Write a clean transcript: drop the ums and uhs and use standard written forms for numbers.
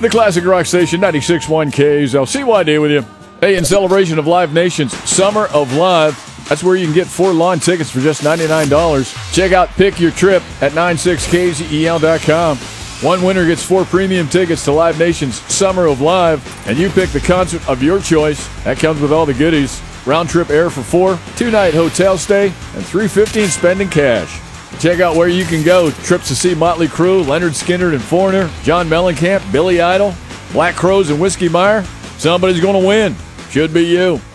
The Classic Rock Station, 96.1 KZL. CYD with you. Hey, in celebration of Live Nation's Summer of Live, that's where you can get 4 lawn tickets for just $99. Check out Pick Your Trip at 96kzel.com. One winner gets 4 premium tickets to Live Nation's Summer of Live, and you pick the concert of your choice. That comes with all the goodies. Round-trip air for 4, 2-night hotel stay, and $350 in spending cash. Check out where you can go. Trips to see Motley Crue, Leonard Skinner and Foreigner, John Mellencamp, Billy Idol, Black Crowes and Whiskey Meyer. Somebody's going to win. Should be you.